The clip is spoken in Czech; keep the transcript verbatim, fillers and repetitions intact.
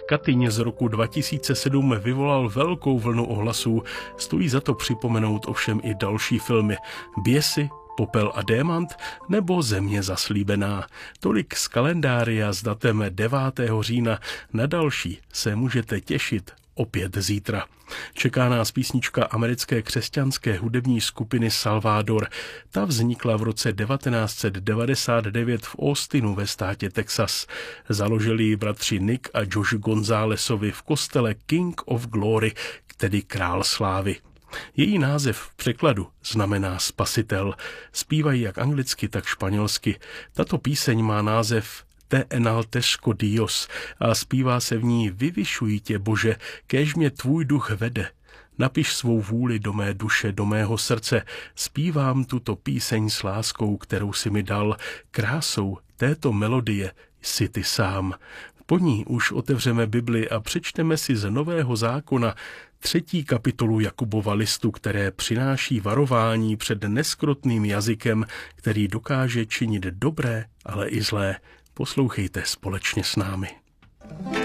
Katyň z roku dva tisíce sedm vyvolal velkou vlnu ohlasů. Stojí za to připomenout ovšem i další filmy. Běsy, Popel a démant nebo Země zaslíbená. Tolik z kalendária s datem devátého října. Na další se můžete těšit opět zítra. Čeká nás písnička americké křesťanské hudební skupiny Salvador. Ta vznikla v roce devatenáct set devadesát devět v Austinu ve státě Texas. Založili ji bratři Nick a Josh Gonzálesovi v kostele King of Glory, tedy Král slávy. Její název v překladu znamená spasitel. Zpívají jak anglicky, tak španělsky. Tato píseň má název Te enaltezco Dios a zpívá se v ní: Vyvyšuji tě, Bože, kéž mě tvůj duch vede. Napiš svou vůli do mé duše, do mého srdce. Zpívám tuto píseň s láskou, kterou si mi dal. Krásou této melodie jsi ty sám. Po ní už otevřeme Bibli a přečteme si z Nového zákona třetí kapitolu Jakubova listu, které přináší varování před neskrotným jazykem, který dokáže činit dobré, ale i zlé. Poslouchejte společně s námi.